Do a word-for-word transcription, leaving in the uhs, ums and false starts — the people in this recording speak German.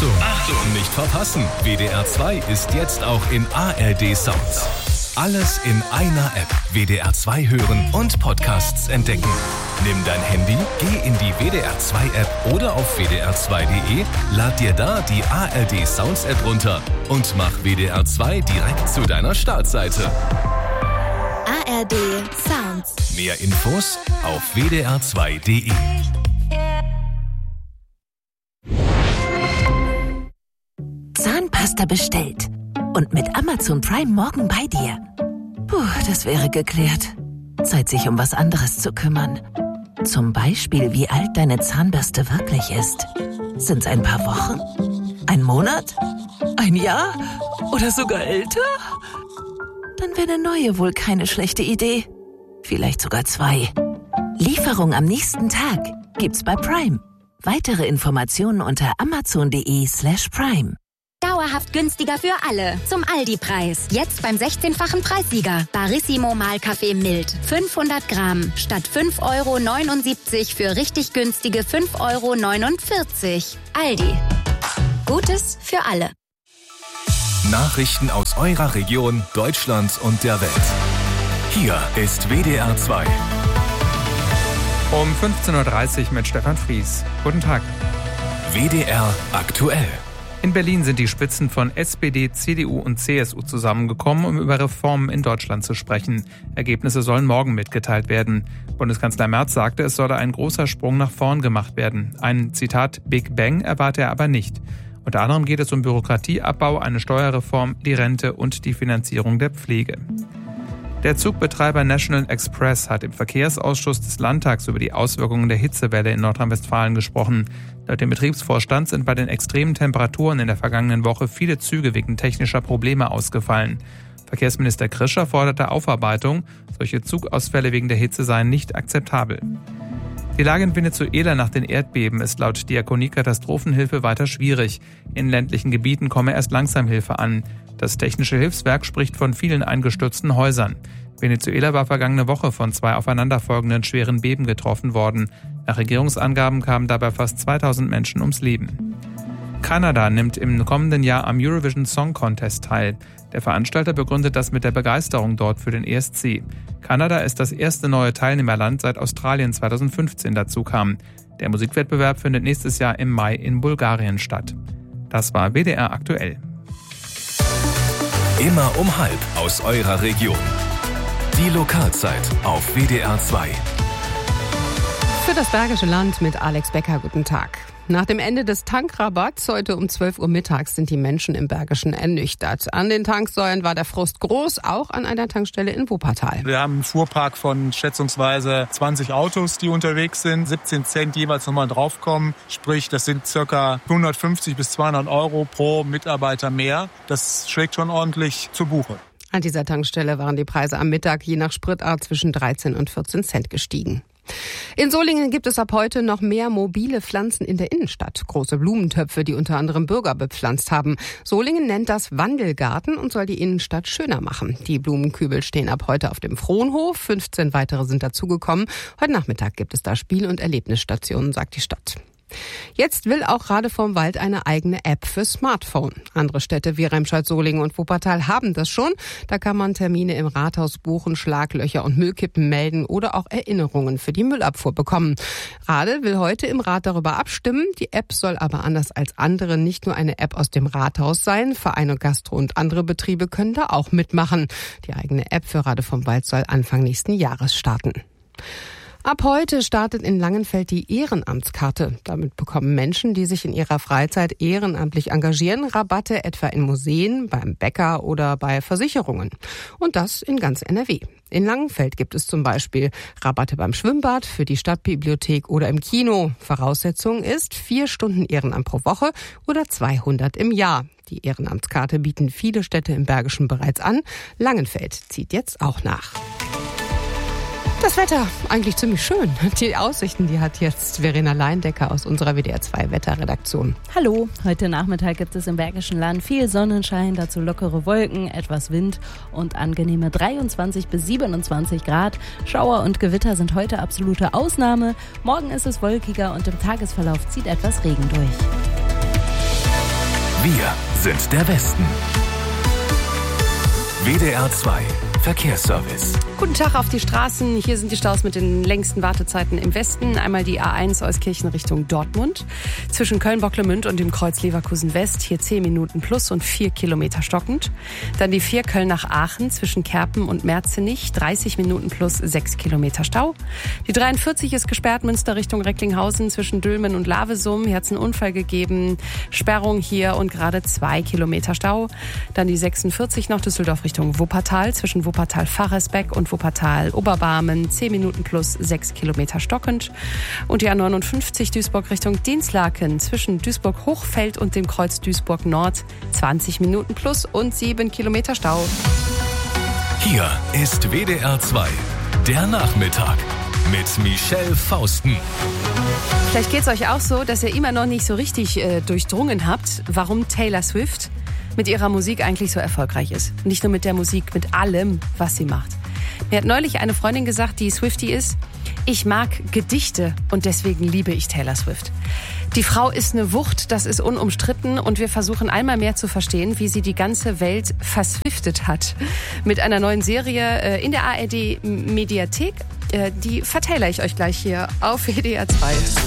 Achtung, Achtung, nicht verpassen. W D R zwei ist jetzt auch in A R D Sounds. Alles in einer App. W D R zwei hören und Podcasts entdecken. Nimm dein Handy, geh in die W D R zwei App oder auf w d r zwei punkt d e, lad dir da die A R D Sounds App runter und mach W D R zwei direkt zu deiner Startseite. A R D Sounds. Mehr Infos auf w d r zwei punkt d e. Zahnpasta bestellt. Und mit Amazon Prime morgen bei dir. Puh, das wäre geklärt. Zeit, sich um was anderes zu kümmern. Zum Beispiel, wie alt deine Zahnbürste wirklich ist. Sind's ein paar Wochen? Ein Monat? Ein Jahr? Oder sogar älter? Dann wäre eine neue wohl keine schlechte Idee. Vielleicht sogar zwei. Lieferung am nächsten Tag gibt's bei Prime. Weitere Informationen unter amazon punkt d e slash prime. Dauerhaft günstiger für alle. Zum Aldi-Preis. Jetzt beim sechzehnfachen Preissieger. Barissimo Mahlkaffee mild. fünfhundert Gramm. Statt fünf Euro neunundsiebzig für richtig günstige fünf Euro neunundvierzig. Aldi. Gutes für alle. Nachrichten aus eurer Region, Deutschland und der Welt. Hier ist W D R zwei. Um fünfzehn Uhr dreißig mit Stefan Fries. Guten Tag. W D R aktuell. In Berlin sind die Spitzen von S P D, C D U und C S U zusammengekommen, um über Reformen in Deutschland zu sprechen. Ergebnisse sollen morgen mitgeteilt werden. Bundeskanzler Merz sagte, es solle ein großer Sprung nach vorn gemacht werden. Ein, Zitat, Big Bang erwarte er aber nicht. Unter anderem geht es um Bürokratieabbau, eine Steuerreform, die Rente und die Finanzierung der Pflege. Der Zugbetreiber National Express hat im Verkehrsausschuss des Landtags über die Auswirkungen der Hitzewelle in Nordrhein-Westfalen gesprochen. Laut dem Betriebsvorstand sind bei den extremen Temperaturen in der vergangenen Woche viele Züge wegen technischer Probleme ausgefallen. Verkehrsminister Krischer forderte Aufarbeitung. Solche Zugausfälle wegen der Hitze seien nicht akzeptabel. Die Lage in Venezuela nach den Erdbeben ist laut Diakonie-Katastrophenhilfe weiter schwierig. In ländlichen Gebieten komme erst langsam Hilfe an. Das Technische Hilfswerk spricht von vielen eingestürzten Häusern. Venezuela war vergangene Woche von zwei aufeinanderfolgenden schweren Beben getroffen worden. Nach Regierungsangaben kamen dabei fast zweitausend Menschen ums Leben. Kanada nimmt im kommenden Jahr am Eurovision Song Contest teil. Der Veranstalter begründet das mit der Begeisterung dort für den E S C. Kanada ist das erste neue Teilnehmerland, seit Australien zweitausendfünfzehn dazu kam. Der Musikwettbewerb findet nächstes Jahr im Mai in Bulgarien statt. Das war W D R aktuell. Immer um halb aus eurer Region. Die Lokalzeit auf W D R zwei. Für das Bergische Land mit Alex Becker, guten Tag. Nach dem Ende des Tankrabatts heute um zwölf Uhr mittags sind die Menschen im Bergischen ernüchtert. An den Tanksäulen war der Frust groß, auch an einer Tankstelle in Wuppertal. Wir haben einen Fuhrpark von schätzungsweise zwanzig Autos, die unterwegs sind, siebzehn Cent jeweils nochmal draufkommen. Sprich, das sind circa hundertfünfzig bis zweihundert Euro pro Mitarbeiter mehr. Das schlägt schon ordentlich zu Buche. An dieser Tankstelle waren die Preise am Mittag je nach Spritart zwischen dreizehn und vierzehn Cent gestiegen. In Solingen gibt es ab heute noch mehr mobile Pflanzen in der Innenstadt. Große Blumentöpfe, die unter anderem Bürger bepflanzt haben. Solingen nennt das Wandelgarten und soll die Innenstadt schöner machen. Die Blumenkübel stehen ab heute auf dem Frohnhof. fünfzehn weitere sind dazugekommen. Heute Nachmittag gibt es da Spiel- und Erlebnisstationen, sagt die Stadt. Jetzt will auch Radevormwald eine eigene App für Smartphone. Andere Städte wie Remscheid-Solingen und Wuppertal haben das schon. Da kann man Termine im Rathaus buchen, Schlaglöcher und Müllkippen melden oder auch Erinnerungen für die Müllabfuhr bekommen. Rade will heute im Rat darüber abstimmen. Die App soll aber anders als andere nicht nur eine App aus dem Rathaus sein. Vereine, Gastro und andere Betriebe können da auch mitmachen. Die eigene App für Radevormwald soll Anfang nächsten Jahres starten. Ab heute startet in Langenfeld die Ehrenamtskarte. Damit bekommen Menschen, die sich in ihrer Freizeit ehrenamtlich engagieren, Rabatte etwa in Museen, beim Bäcker oder bei Versicherungen. Und das in ganz N R W. In Langenfeld gibt es zum Beispiel Rabatte beim Schwimmbad, für die Stadtbibliothek oder im Kino. Voraussetzung ist vier Stunden Ehrenamt pro Woche oder zweihundert im Jahr. Die Ehrenamtskarte bieten viele Städte im Bergischen bereits an. Langenfeld zieht jetzt auch nach. Das Wetter eigentlich ziemlich schön. Die Aussichten, die hat jetzt Verena Leindecker aus unserer W D R zwei Wetterredaktion. Hallo, heute Nachmittag gibt es im Bergischen Land viel Sonnenschein, dazu lockere Wolken, etwas Wind und angenehme dreiundzwanzig bis siebenundzwanzig Grad. Schauer und Gewitter sind heute absolute Ausnahme. Morgen ist es wolkiger und im Tagesverlauf zieht etwas Regen durch. Wir sind der Westen. W D R zwei Verkehrsservice. Guten Tag auf die Straßen. Hier sind die Staus mit den längsten Wartezeiten im Westen. Einmal die A eins Euskirchen Richtung Dortmund. Zwischen Köln-Bocklemünd und dem Kreuz Leverkusen West. Hier zehn Minuten plus und vier Kilometer stockend. Dann die vier Köln nach Aachen zwischen Kerpen und Merzenich. dreißig Minuten plus sechs Kilometer Stau. Die dreiundvierzig ist gesperrt Münster Richtung Recklinghausen zwischen Dülmen und Lavesum. Hier hat es einen Unfall gegeben. Sperrung hier und gerade zwei Kilometer Stau. Dann die sechsundvierzig nach Düsseldorf Richtung Wuppertal zwischen Wuppertal-Faresbeck und Wuppertal-Oberbarmen, zehn Minuten plus sechs Kilometer stockend. Und die A neunundfünfzig Duisburg Richtung Dinslaken zwischen Duisburg-Hochfeld und dem Kreuz Duisburg-Nord, zwanzig Minuten plus und sieben Kilometer Stau. Hier ist W D R zwei, der Nachmittag mit Michelle Fausten. Vielleicht geht es euch auch so, dass ihr immer noch nicht so richtig äh, durchdrungen habt, warum Taylor Swift mit ihrer Musik eigentlich so erfolgreich ist. Nicht nur mit der Musik, mit allem, was sie macht. Mir hat neulich eine Freundin gesagt, die Swiftie ist, ich mag Gedichte und deswegen liebe ich Taylor Swift. Die Frau ist eine Wucht, das ist unumstritten und wir versuchen einmal mehr zu verstehen, wie sie die ganze Welt verswiftet hat. Mit einer neuen Serie in der A R D Mediathek, die verteile ich euch gleich hier auf W D R zwei.